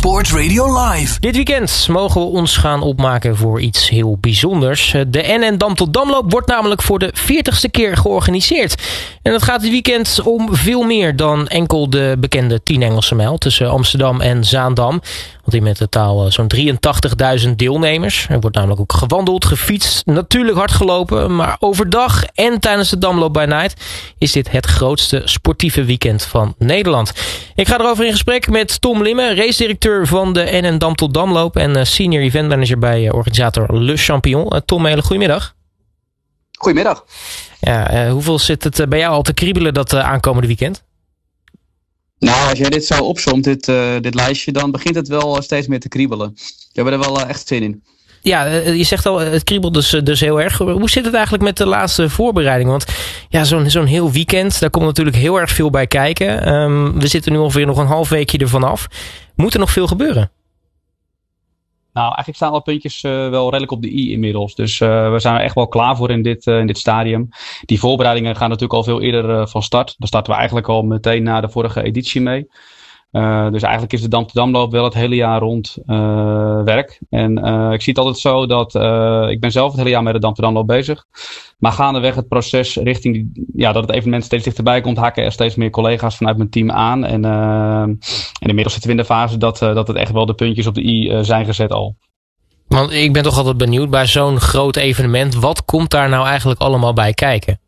Sport Radio Live. Dit weekend mogen we ons gaan opmaken voor iets heel bijzonders. De NN Dam tot Damloop wordt namelijk voor de 40ste keer georganiseerd. En dat gaat dit weekend om veel meer dan enkel de bekende 10 Engelse mijl tussen Amsterdam en Zaandam. Want in met totaal zo'n 83.000 deelnemers. Er wordt namelijk ook gewandeld, gefietst, natuurlijk hard gelopen. Maar overdag en tijdens de Damloop by Night is dit het grootste sportieve weekend van Nederland. Ik ga erover in gesprek met Tom Limme, race-directeur van de NN Dam tot Damloop en senior event manager bij organisator Le Champion. Tom, hele goedemiddag. Goedemiddag. Ja, hoeveel zit het bij jou al te kriebelen dat aankomende weekend? Nou, als jij dit zo opzomt, dit lijstje, dan begint het wel steeds meer te kriebelen. We hebben er wel echt zin in. Ja, je zegt al, het kriebelt dus heel erg. Hoe zit het eigenlijk met de laatste voorbereiding? Want ja, zo'n heel weekend, daar komt natuurlijk heel erg veel bij kijken. We zitten nu ongeveer nog een half weekje ervan af. Moet er nog veel gebeuren? Nou, eigenlijk staan alle puntjes wel redelijk op de i inmiddels. Dus we zijn er echt wel klaar voor in dit stadium. Die voorbereidingen gaan natuurlijk al veel eerder van start. Daar starten we eigenlijk al meteen na de vorige editie mee. Dus eigenlijk is de Dam tot Damloop wel het hele jaar rond werk. En ik zie het altijd zo dat ik ben zelf het hele jaar met de Dam tot Damloop bezig. Maar gaandeweg het proces richting dat het evenement steeds dichterbij komt, haken er steeds meer collega's vanuit mijn team aan. En inmiddels zitten we in de fase dat het echt wel de puntjes op de i zijn gezet al. Want ik ben toch altijd benieuwd bij zo'n groot evenement. Wat komt daar nou eigenlijk allemaal bij kijken?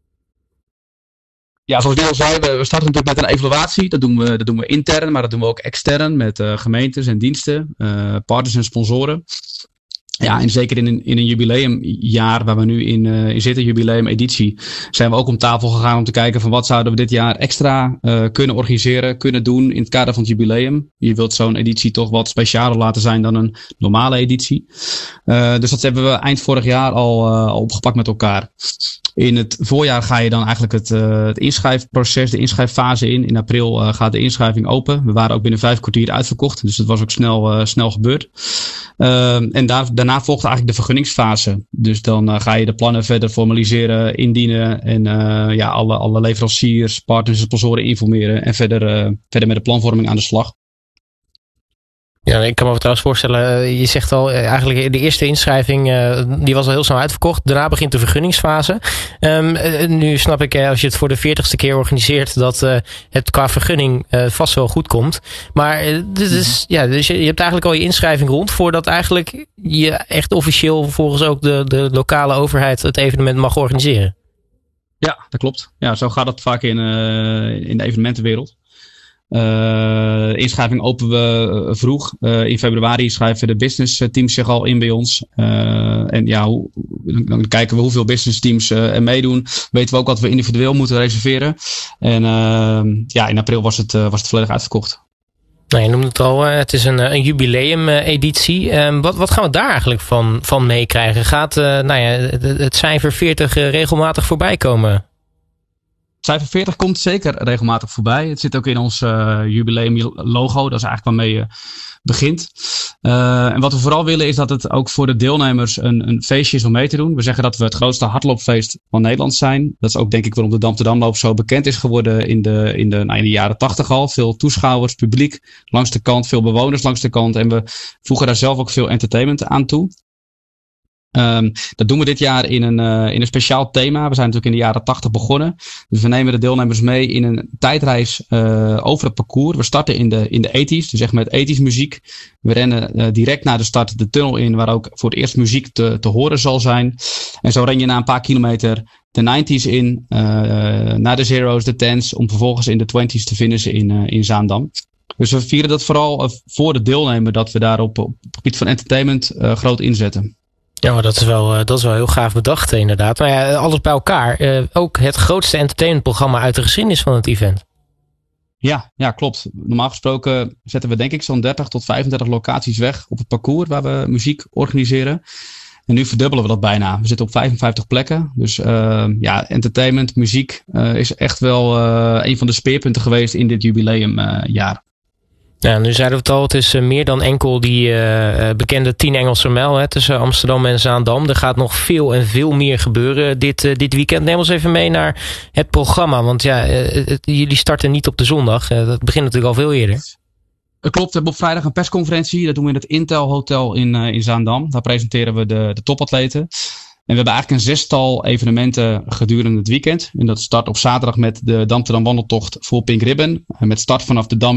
Ja, zoals ik al zei, we starten natuurlijk met een evaluatie. Dat doen we intern, maar dat doen we ook extern met gemeentes en diensten, partners en sponsoren. Ja, en zeker in een jubileumjaar waar we nu in zitten, jubileumeditie, zijn we ook om tafel gegaan om te kijken van wat zouden we dit jaar extra kunnen organiseren, kunnen doen in het kader van het jubileum. Je wilt zo'n editie toch wat specialer laten zijn dan een normale editie. Dus dat hebben we eind vorig jaar al opgepakt met elkaar. In het voorjaar ga je dan eigenlijk het inschrijfproces, de inschrijffase in. In april gaat de inschrijving open. We waren ook binnen 5 kwartier uitverkocht. Dus dat was ook snel gebeurd. En daarna volgt eigenlijk de vergunningsfase. Dus dan ga je de plannen verder formaliseren, indienen. En alle leveranciers, partners en sponsoren informeren. En verder met de planvorming aan de slag. Ja, ik kan me trouwens voorstellen, je zegt al, eigenlijk de eerste inschrijving, die was al heel snel uitverkocht. Daarna begint de vergunningsfase. Nu snap ik, als je het voor de 40ste keer organiseert, dat het qua vergunning vast wel goed komt. Maar dus je hebt eigenlijk al je inschrijving rond, voordat eigenlijk je echt officieel volgens ook de lokale overheid het evenement mag organiseren. Ja, dat klopt. Ja, zo gaat het vaak in de evenementenwereld. Inschrijving openen we vroeg. In februari schrijven de business teams zich al in bij ons. Dan kijken we hoeveel business teams er meedoen. Weten we ook wat we individueel moeten reserveren. En in april was het volledig uitverkocht. Nou, je noemde het al, het is een jubileum-editie. Wat gaan we daar eigenlijk van meekrijgen? Gaat het cijfer 40 regelmatig voorbij komen? Cijfer 40 komt zeker regelmatig voorbij. Het zit ook in ons jubileum logo. Dat is eigenlijk waarmee je begint. En wat we vooral willen is dat het ook voor de deelnemers een feestje is om mee te doen. We zeggen dat we het grootste hardloopfeest van Nederland zijn. Dat is ook denk ik waarom de Dam tot Damloop zo bekend is geworden in de jaren 80 al. Veel toeschouwers, publiek langs de kant, veel bewoners langs de kant. En we voegen daar zelf ook veel entertainment aan toe. Dat doen we dit jaar in een speciaal thema. We zijn natuurlijk in de jaren 80 begonnen. Dus we nemen de deelnemers mee in een tijdreis over het parcours. We starten in de 80's, dus echt met 80's muziek. We rennen direct na de start de tunnel in, waar ook voor het eerst muziek te horen zal zijn. En zo ren je na een paar kilometer de 90's in, naar de zero's, de tens, om vervolgens in de 20's te finishen in Zaandam. Dus we vieren dat vooral voor de deelnemer, dat we daar op het gebied van entertainment groot inzetten. Ja, maar dat is wel heel gaaf bedacht inderdaad. Maar ja, alles bij elkaar. Ook het grootste entertainmentprogramma uit de geschiedenis van het event. Ja, klopt. Normaal gesproken zetten we denk ik zo'n 30 tot 35 locaties weg op het parcours waar we muziek organiseren. En nu verdubbelen we dat bijna. We zitten op 55 plekken. Dus entertainment, muziek is echt wel een van de speerpunten geweest in dit jubileumjaar. Ja, nu zeiden we het al, het is meer dan enkel die bekende 10 Engelse mijl tussen Amsterdam en Zaandam. Er gaat nog veel en veel meer gebeuren dit weekend. Neem ons even mee naar het programma, want jullie starten niet op de zondag. Dat begint natuurlijk al veel eerder. Klopt, we hebben op vrijdag een persconferentie. Dat doen we in het Intel Hotel in Zaandam. Daar presenteren we de topatleten. En we hebben eigenlijk een 6-tal evenementen gedurende het weekend. En dat start op zaterdag met de Dam-te-Dam wandeltocht voor Pink Ribbon. Met start vanaf de Dam